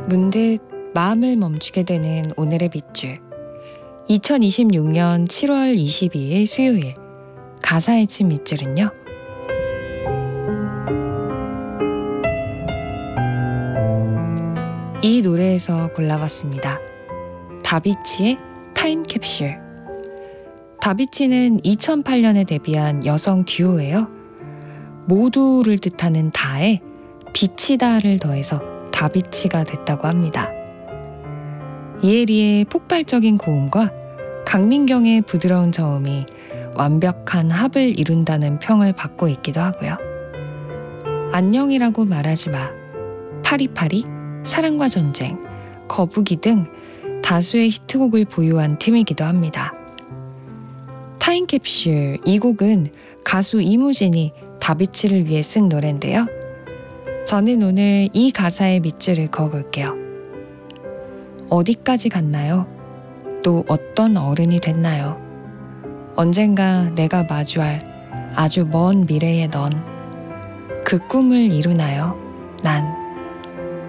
문득 마음을 멈추게 되는 오늘의 밑줄. 2026년 7월 22일 수요일 가사의 침 밑줄은요. 이 노래에서 골라봤습니다. 다비치의 타임캡슐. 다비치는 2008년에 데뷔한 여성 듀오예요. 모두를 뜻하는 다에 비치다를 더해서 다비치가 됐다고 합니다. 이혜리의 폭발적인 고음과 강민경의 부드러운 저음이 완벽한 합을 이룬다는 평을 받고 있기도 하고요. 안녕이라고 말하지 마, 파리파리, 사랑과 전쟁, 거북이 등 다수의 히트곡을 보유한 팀이기도 합니다. 타임캡슐, 이 곡은 가수 이무진이 다비치를 위해 쓴 노래인데요. 저는 오늘 이 가사의 밑줄을 그어볼게요. 어디까지 갔나요? 또 어떤 어른이 됐나요? 언젠가 내가 마주할 아주 먼 미래의 넌, 그 꿈을 이루나요? 난